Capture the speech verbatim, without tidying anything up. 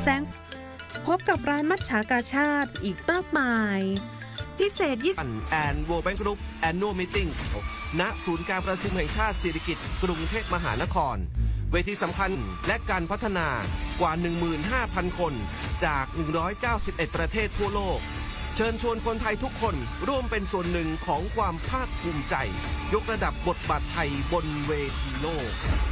แสงพบกับร้านมัทฉากาชาติอีกมากมายพิเศษยี่สิบ and World Bank Group Annual Meetings ณศูนย์การประชุมแห่งชาติสิริกิติ์กรุงเทพมหานครเวทีสำคัญและการพัฒนากว่า หนึ่งหมื่นห้าพัน คนจากหนึ่งร้อยเก้าสิบเอ็ดประเทศทั่วโลกเชิญชวนคนไทยทุกคนร่วมเป็นส่วนหนึ่งของความภาคภูมิใจยกระดับบทบาทไทยบนเวทีโลก